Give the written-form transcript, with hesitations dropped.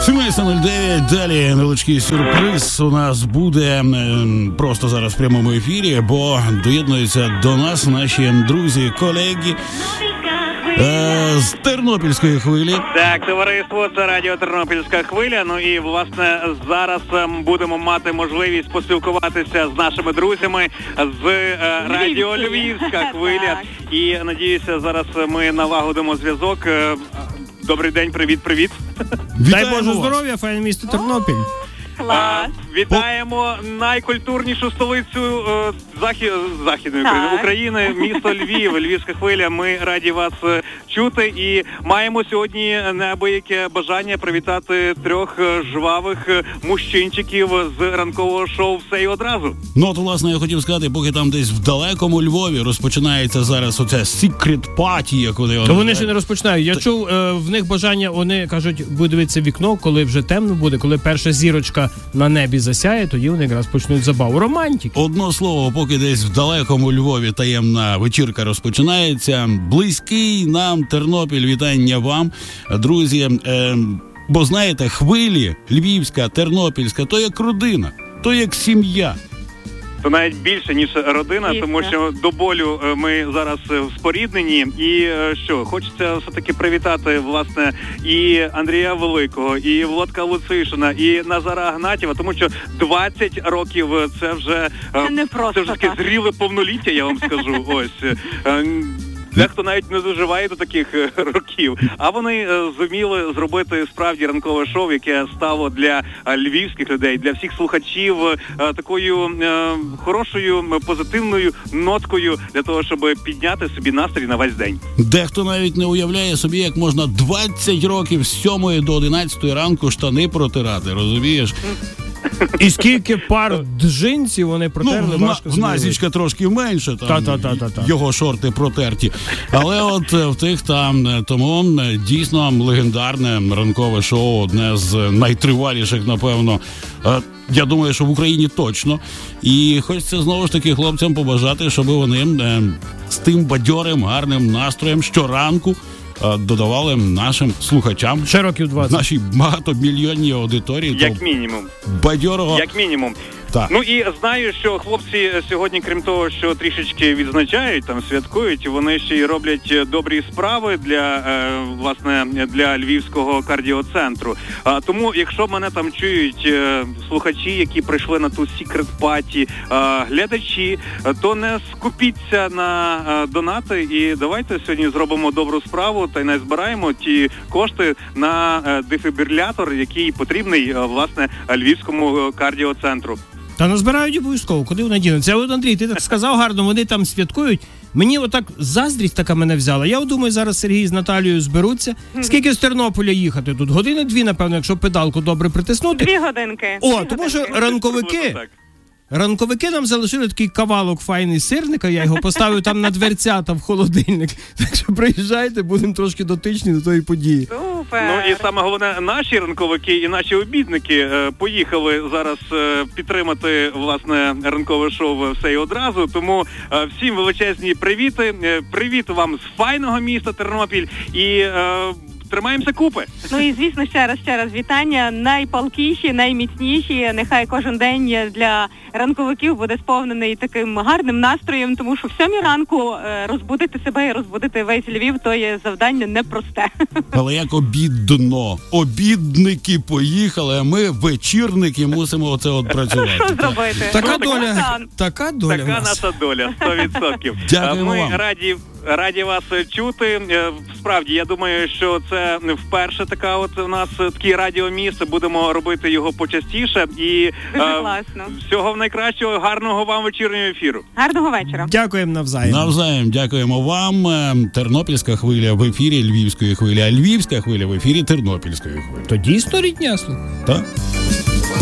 17:09, далі невеличкий сюрприз у нас буде просто зараз в прямому ефірі, бо доєднуються до нас наші друзі, колеги з Тернопільської хвилі. Так, товариство, це радіо Тернопільська хвиля. Ну і, власне, зараз будемо мати можливість поспілкуватися з нашими друзями з радіо Львівська хвиля. І, надіюся, зараз ми налагодимо зв'язок. Добрий день, привіт. Дай Боже здоров'я, файне місто Тернопіль. Вітаємо найкультурнішу столицю Західної України, місто Львів, Львівська хвиля. Ми раді вас чути і маємо сьогодні неабияке бажання привітати трьох жвавих мужчинчиків з ранкового шоу «Все і одразу». Ну, от, власне, я хотів сказати, поки там десь в далекому Львові розпочинається зараз оця secret party, як вони... То вони ще не розпочинають. Я чув, в них бажання, вони кажуть, будуть дивитися вікно, коли вже темно буде, коли перша зірочка на небі засяє, тоді вони якраз почнуть забаву. Романтики. Одно слово, поки десь в далекому Львові таємна вечірка розпочинається. Близький нам Тернопіль, вітання вам, друзі. Бо знаєте, хвилі Львівська, Тернопільська, то як родина, то як сім'я. То навіть більше, ніж родина, тому що до болю ми зараз споріднені. І що, хочеться все-таки привітати, власне, і Андрія Великого, і Володка Луцишина, і Назара Гнатєва, тому що 20 років це вже таке зріле повноліття, я вам скажу. Ось. Дехто навіть не доживає до таких років, а вони зуміли зробити справді ранкове шоу, яке стало для львівських людей, для всіх слухачів такою хорошою, позитивною ноткою для того, щоб підняти собі настрій на весь день. Дехто навіть не уявляє собі, як можна 20 років з 7 до 11 ранку штани протирати, розумієш? І скільки пар джинсів вони протерли, важко в Назічка трошки менше, там його шорти протерті. Але от в тих там, тому дійсно легендарне ранкове шоу, одне з найтриваліших, напевно, я думаю, що в Україні точно. І хочеться знову ж таки хлопцям побажати, щоб вони з тим бадьорим, гарним настроєм щоранку додавали нашим слухачам, ще років 20, нашій багатомільйонній аудиторії. Як мінімум. Бадьорого. Як мінімум. Так. Ну і знаю, що хлопці сьогодні, крім того, що трішечки відзначають, там святкують, вони ще й роблять добрі справи для, власне, для Львівського кардіоцентру. Тому, якщо мене там чують слухачі, які прийшли на ту секрет-паті, глядачі, то не скупіться на донати і давайте сьогодні зробимо добру справу та й не збираємо ті кошти на дефібрилятор, який потрібний, власне, Львівському кардіоцентру. Та назбирають обов'язково, куди вони дінуться. От, Андрій, ти так сказав гарно, вони там святкують. Мені отак заздрість така мене взяла. Я думаю, зараз Сергій з Наталією зберуться. Скільки з Тернополя їхати тут? Години-дві, напевно, якщо педалку добре притиснути. 2 годинки. О, тому що ранковики нам залишили такий кавалок файний сирника, я його поставив там на дверцята в холодильник. Так що приїжджайте, будемо трошки дотичні до тої події. Супер! Ну і саме головне, наші ранковики і наші обідники поїхали зараз підтримати, власне, ранкове шоу «Все і одразу». Тому всім величезні привіти. Привіт вам з файного міста Тернопіль і... тримаємося купи. Ну і, звісно, ще раз вітання. Найпалкіші, найміцніші. Нехай кожен день для ранковиків буде сповнений таким гарним настроєм, тому що в 7 ранку розбудити себе і розбудити весь Львів, то є завдання непросте. Але як обідно. Обідники поїхали, а ми, вечірники, мусимо оце от працювати. Що зробити? Така доля. Така наша доля, 100%. Дякуємо вам. Ми раді вас чути. Справді, я думаю, що це вперше така от у нас такий радіоміст. Будемо робити його почастіше. І всього найкращого, гарного вам вечірнього ефіру. Гарного вечора. Дякуємо навзаєм. Навзаєм дякуємо вам. Тернопільська хвиля в ефірі Львівської хвилі, а Львівська хвиля в ефірі Тернопільської хвилі. То дійсно рідня, слухай. Так.